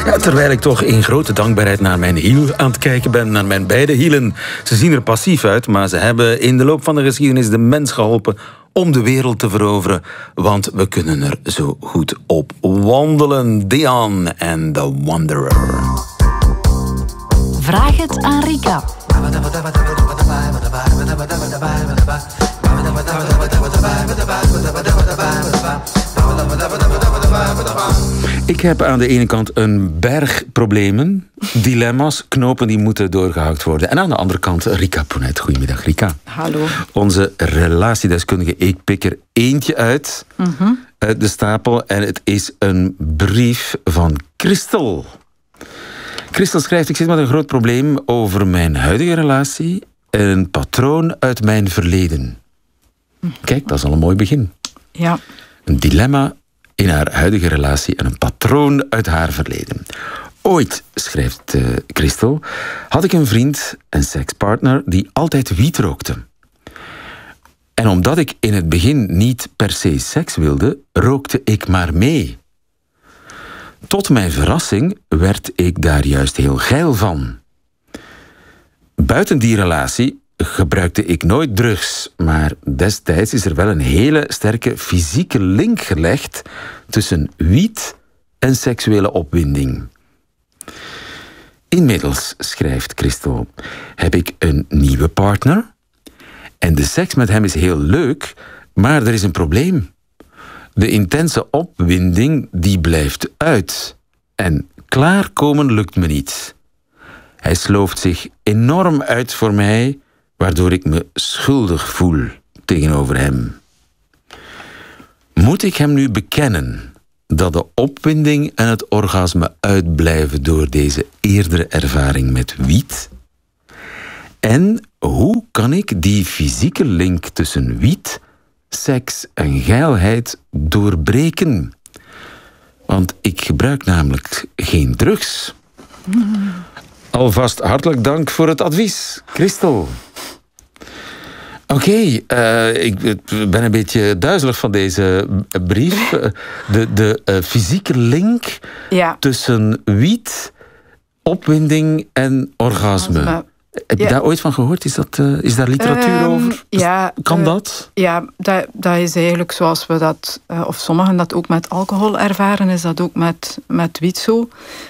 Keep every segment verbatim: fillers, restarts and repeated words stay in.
Ja, terwijl ik toch in grote dankbaarheid naar mijn hiel aan het kijken ben, naar mijn beide hielen. Ze zien er passief uit, maar ze hebben in de loop van de geschiedenis de mens geholpen om de wereld te veroveren, want we kunnen er zo goed op wandelen. Dion en The Wanderer. Vraag het aan Rika. Ik heb aan de ene kant een berg problemen, dilemma's, knopen die moeten doorgehakt worden. En aan de andere kant Rika Ponet. Goedemiddag, Rika. Hallo. Onze relatiedeskundige. Ik pik er eentje uit, mm-hmm. uit de stapel. En het is een brief van Christel. Christel schrijft: ik zit met een groot probleem over mijn huidige relatie en een patroon uit mijn verleden. Kijk, dat is al een mooi begin. Ja. Een dilemma in haar huidige relatie en een patroon uit haar verleden. Ooit, schrijft uh, Christel, had ik een vriend, een sekspartner, die altijd wiet rookte. En omdat ik in het begin niet per se seks wilde, rookte ik maar mee. Tot mijn verrassing werd ik daar juist heel geil van. Buiten die relatie gebruikte ik nooit drugs, maar destijds is er wel een hele sterke fysieke link gelegd tussen wiet en seksuele opwinding. Inmiddels, schrijft Christel, heb ik een nieuwe partner en de seks met hem is heel leuk, maar er is een probleem. De intense opwinding die blijft uit en klaarkomen lukt me niet. Hij slooft zich enorm uit voor mij, waardoor ik me schuldig voel tegenover hem. Moet ik hem nu bekennen dat de opwinding en het orgasme uitblijven door deze eerdere ervaring met wiet? En hoe kan ik die fysieke link tussen wiet, seks en geilheid doorbreken? Want ik gebruik namelijk geen drugs. Mm. Alvast hartelijk dank voor het advies, Christel. Oké, okay, uh, ik ben een beetje duizelig van deze brief. De, de uh, fysieke link ja. tussen wiet, opwinding en orgasme. orgasme. Heb je ja. daar ooit van gehoord? Is, dat, uh, is daar literatuur um, over? Ja, kan uh, dat? Ja, dat, dat is eigenlijk zoals we dat, uh, of sommigen dat ook met alcohol ervaren, is dat ook met, met wiet zo.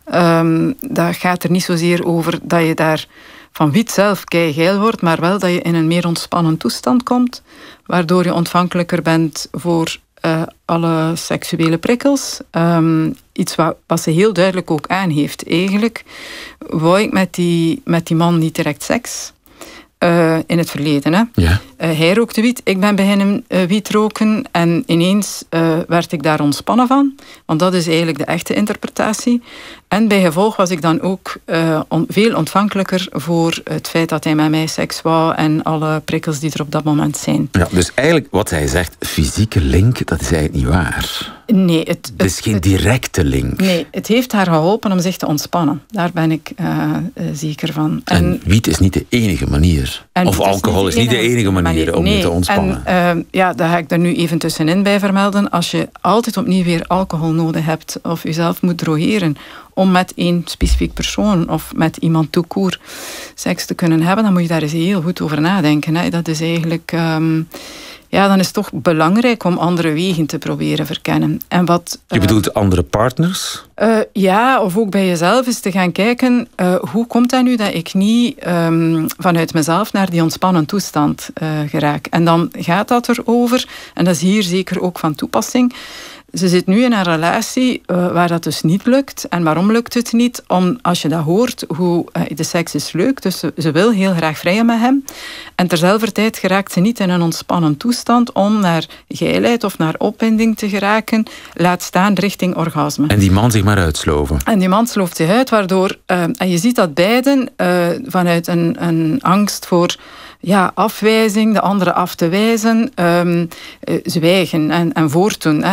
Um, dat gaat er niet zozeer over dat je daar van wiet zelf keigeil wordt, maar wel dat je in een meer ontspannen toestand komt, waardoor je ontvankelijker bent voor uh, alle seksuele prikkels. Um, iets wat, wat ze heel duidelijk ook aangeeft. Eigenlijk wou ik met die, met die man niet direct seks. Uh, in het verleden. Hè. Ja. Uh, hij rookte wiet, ik ben beginnen uh, wiet roken en ineens uh, werd ik daar ontspannen van. Want dat is eigenlijk de echte interpretatie. En bij gevolg was ik dan ook uh, on, veel ontvankelijker voor het feit dat hij met mij seks wou en alle prikkels die er op dat moment zijn. Ja, dus eigenlijk wat hij zegt, fysieke link, dat is eigenlijk niet waar. Nee, het, het is het, geen directe link. Nee, het heeft haar geholpen om zich te ontspannen. Daar ben ik uh, uh, zeker van. En, en wiet is niet de enige manier. Of alcohol is niet de enige manier, manier om nee, je te ontspannen. En uh, ja, daar ga ik er nu even tussenin bij vermelden. Als je altijd opnieuw weer alcohol nodig hebt of jezelf moet drogeren om met één specifiek persoon of met iemand tout court seks te kunnen hebben, dan moet je daar eens heel goed over nadenken. Hè. Dat is eigenlijk... Um, ja, dan is het toch belangrijk om andere wegen te proberen verkennen. En wat, je bedoelt uh, andere partners? Uh, ja, of ook bij jezelf is te gaan kijken, uh, hoe komt dat nu dat ik niet um, vanuit mezelf naar die ontspannen toestand uh, geraak. En dan gaat dat erover, en dat is hier zeker ook van toepassing. Ze zit nu in een relatie uh, waar dat dus niet lukt. En waarom lukt het niet? Om, als je dat hoort, hoe, uh, de seks is leuk, dus ze, ze wil heel graag vrijen met hem. En terzelfde tijd geraakt ze niet in een ontspannen toestand om naar geilheid of naar opwinding te geraken, laat staan richting orgasme. En die man zich maar uitsloven. En die man slooft zich uit, waardoor... Uh, en je ziet dat beiden uh, vanuit een, een angst voor... ja, afwijzing, de andere af te wijzen, um, uh, zwijgen en, en voortdoen. Hè. Zij,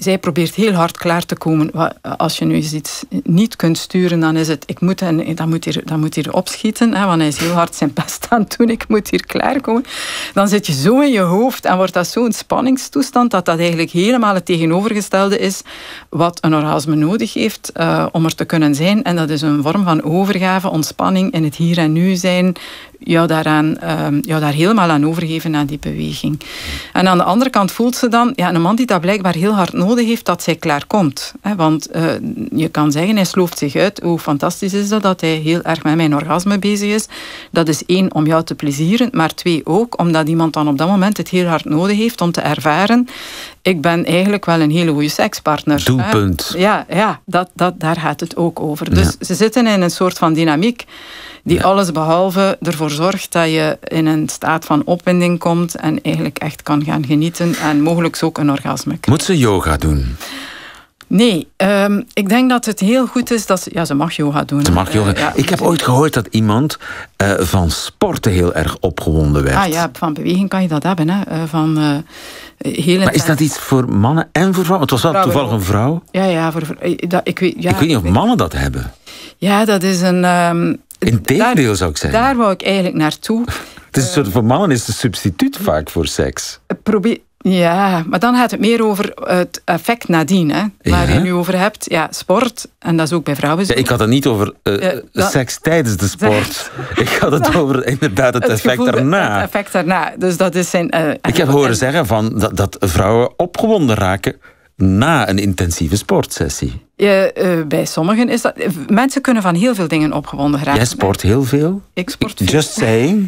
zij probeert heel hard klaar te komen. Als je nu iets niet kunt sturen, dan is het, ik moet, en, dat, moet hier, dat moet hier opschieten, hè, want hij is heel hard zijn best aan het doen, ik moet hier klaarkomen. Dan zit je zo in je hoofd en wordt dat zo'n spanningstoestand, dat dat eigenlijk helemaal het tegenovergestelde is wat een orgasme nodig heeft uh, om er te kunnen zijn. En dat is een vorm van overgave, ontspanning, in het hier en nu zijn, jou, daaraan, uh, jou daar helemaal aan overgeven aan die beweging. En aan de andere kant voelt ze dan, ja, een man die dat blijkbaar heel hard nodig heeft, dat zij klaar komt. Hè, want uh, je kan zeggen, hij slooft zich uit. Hoe fantastisch is dat, dat hij heel erg met mijn orgasme bezig is. Dat is één, om jou te plezieren, maar twee ook, omdat iemand dan op dat moment het heel hard nodig heeft om te ervaren, ik ben eigenlijk wel een hele goede sekspartner. Doelpunt. Hè. Ja, ja dat, dat, daar gaat het ook over. Dus ja. Ze zitten in een soort van dynamiek die ja. alles behalve ervoor zorgt dat je in een staat van opwinding komt en eigenlijk echt kan gaan genieten en mogelijk ook een orgasme krijgt. Moet ze yoga doen? Nee, um, ik denk dat het heel goed is dat ze... Ja, ze mag yoga doen. Ze mag yoga. Uh, ja, ik heb ooit gehoord dat iemand uh, van sporten heel erg opgewonden werd. Ah ja, van beweging kan je dat hebben. Hè. Uh, van, uh, heel maar is dat iets voor mannen en voor vrouwen? Het was wel vrouwen toevallig een vrouw. Ja, ja. Voor, dat, ik, weet, ja ik weet niet of mannen dat hebben. Ja, dat is een... Um, Integendeel zou ik zeggen. Daar wou ik eigenlijk naartoe. Het is een soort, voor mannen is het een substituut vaak voor seks. Probeer... Ja, maar dan gaat het meer over het effect nadien, hè, waar ja. je nu over hebt. Ja, sport, en dat is ook bij vrouwen zo. Ja, ik had het niet over uh, ja, dat, seks tijdens de sport. Ik had het dat, over inderdaad het, het effect gevoel, daarna. Het effect daarna. Dus dat is zijn, uh, ik heb horen en, zeggen van dat, dat vrouwen opgewonden raken na een intensieve sportsessie. Ja, uh, bij sommigen is dat... Mensen kunnen van heel veel dingen opgewonden raken. Jij sport heel veel? Ik sport veel. Just saying.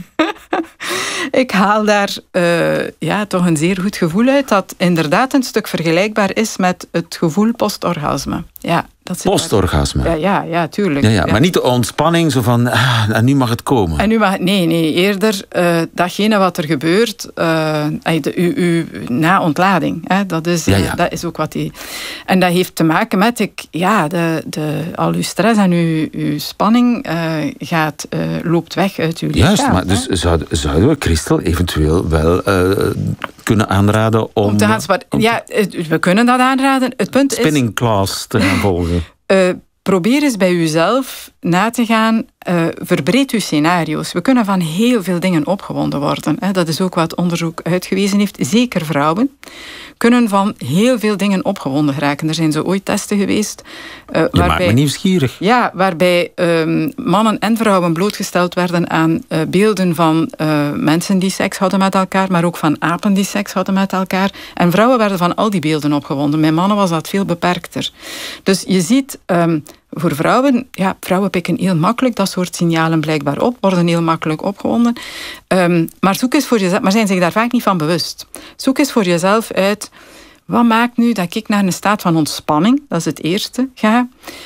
Ik haal daar uh, ja, toch een zeer goed gevoel uit dat inderdaad een stuk vergelijkbaar is met het gevoel postorgasme. Ja, dat zit postorgasme? Ja, ja, ja, tuurlijk. Ja, ja, ja. Maar niet de ontspanning, zo van, ah, en nu mag het komen. En nu mag het, nee, nee, eerder uh, datgene wat er gebeurt uh, de, u, u, na ontlading. Hè, dat, is, uh, ja, ja. dat is ook wat die... En dat heeft te maken met, ik, ja, de, de, al uw stress en uw, uw spanning uh, gaat, uh, loopt weg uit uw lichaam. Juist, maar dus zouden, zouden we Christel eventueel wel uh, kunnen aanraden om... om te gaan om ja, we kunnen dat aanraden. Het punt is... Spinning class te gaan volgen. Uh, probeer eens bij uzelf na te gaan, uh, verbreed uw scenario's. We kunnen van heel veel dingen opgewonden worden. Hè. Dat is ook wat onderzoek uitgewezen heeft. Zeker vrouwen kunnen van heel veel dingen opgewonden geraken. Er zijn zo ooit testen geweest. Uh, Je waarbij, maakt me nieuwsgierig. Ja, waarbij um, mannen en vrouwen blootgesteld werden aan uh, beelden van uh, mensen die seks hadden met elkaar, maar ook van apen die seks hadden met elkaar. En vrouwen werden van al die beelden opgewonden. Bij mannen was dat veel beperkter. Dus je ziet... Um, Voor vrouwen, ja, vrouwen pikken heel makkelijk dat soort signalen blijkbaar op, worden heel makkelijk opgewonden. Um, maar zoek eens voor jezelf, maar zijn zich daar vaak niet van bewust. Zoek eens voor jezelf uit, wat maakt nu dat ik naar een staat van ontspanning, dat is het eerste, ga.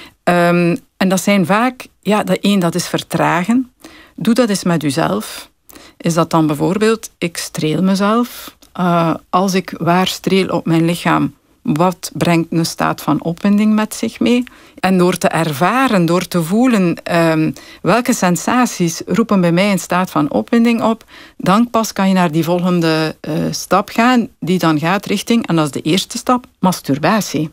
Um, en dat zijn vaak, ja, dat één, dat is vertragen. Doe dat eens met jezelf. Is dat dan bijvoorbeeld, ik streel mezelf. Uh, als ik waar streel op mijn lichaam, wat brengt een staat van opwinding met zich mee? En door te ervaren, door te voelen um, welke sensaties roepen bij mij een staat van opwinding op, dan pas kan je naar die volgende uh, stap gaan, die dan gaat richting, en dat is de eerste stap, masturbatie.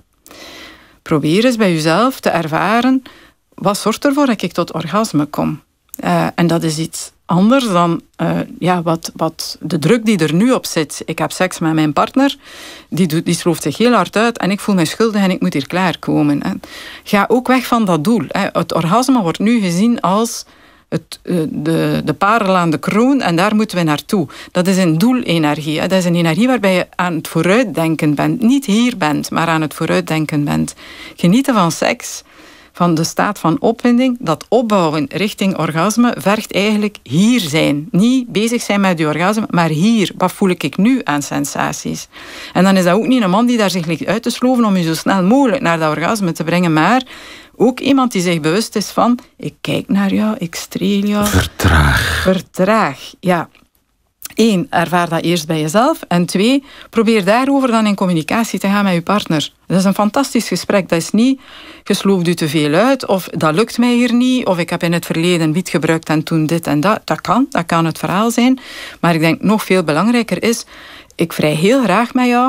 Probeer eens bij jezelf te ervaren, wat zorgt ervoor dat ik tot orgasme kom? Uh, en dat is iets anders dan uh, ja, wat, wat de druk die er nu op zit. Ik heb seks met mijn partner, die, doet, die slooft zich heel hard uit en ik voel me schuldig en ik moet hier klaarkomen. Hè. Ga ook weg van dat doel. Hè. Het orgasme wordt nu gezien als het, uh, de, de parel aan de kroon en daar moeten we naartoe. Dat is een doelenergie. Hè. Dat is een energie waarbij je aan het vooruitdenken bent. Niet hier bent, maar aan het vooruitdenken bent. Genieten van seks, van de staat van opwinding, dat opbouwen richting orgasme, vergt eigenlijk hier zijn. Niet bezig zijn met die orgasme, maar hier. Wat voel ik nu aan sensaties? En dan is dat ook niet een man die daar zich ligt uit te sloven om je zo snel mogelijk naar dat orgasme te brengen, maar ook iemand die zich bewust is van, ik kijk naar jou, ik streel jou. Vertraag. Vertraag, ja. Eén, ervaar dat eerst bij jezelf. En twee, probeer daarover dan in communicatie te gaan met je partner. Dat is een fantastisch gesprek. Dat is niet, je slooft u te veel uit, of dat lukt mij hier niet, of ik heb in het verleden wiet gebruikt en toen dit en dat. Dat kan, dat kan het verhaal zijn. Maar ik denk nog veel belangrijker is, ik vrij heel graag met jou.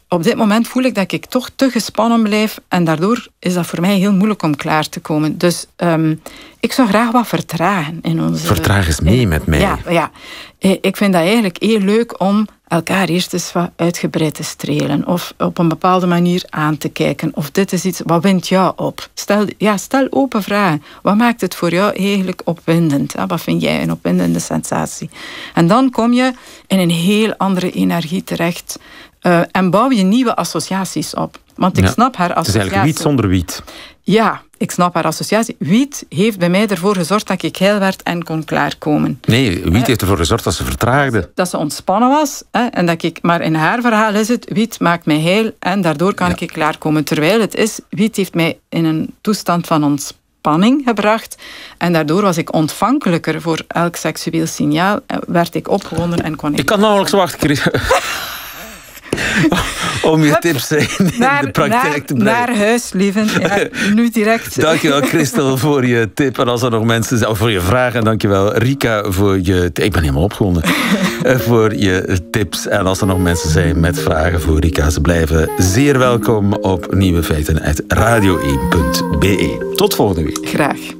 op dit moment voel ik dat ik toch te gespannen blijf en daardoor is dat voor mij heel moeilijk om klaar te komen. Dus um, ik zou graag wat vertragen in onze... Vertraag eens mee in, met mij. Ja, ja, ik vind dat eigenlijk heel leuk om elkaar eerst eens wat uitgebreid te strelen of op een bepaalde manier aan te kijken. Of dit is iets, wat wint jou op? Stel, ja, stel open vragen. Wat maakt het voor jou eigenlijk opwindend? Wat vind jij een opwindende sensatie? En dan kom je in een heel andere energie terecht uh, en bouw je nieuwe associaties op. Want ik ja, snap haar associatie. Het is eigenlijk wiet zonder wiet. Ja, ik snap haar associatie. Wiet heeft bij mij ervoor gezorgd dat ik heil werd en kon klaarkomen. Nee, wiet heeft ervoor gezorgd dat ze vertraagde. Dat ze ontspannen was. Hè, en dat ik, maar in haar verhaal is het, wiet maakt mij heil en daardoor kan ja. ik klaarkomen. Terwijl het is, wiet heeft mij in een toestand van ontspanning gebracht. En daardoor was ik ontvankelijker voor elk seksueel signaal. Werd ik opgewonden en kon ik... Ik kan nauwelijks wachten, Chris. Om je tips in naar, de praktijk naar, te brengen. Naar huis, lieven. Ja, nu direct. Dankjewel, Christel, voor je tip. En als er nog mensen zijn, voor je vragen. Dankjewel, Rika, voor je... Ik ben helemaal opgewonden. voor je tips. En als er nog mensen zijn met vragen voor Rika, ze blijven zeer welkom op Nieuwe Feiten uit radio één punt be. Tot volgende week. Graag.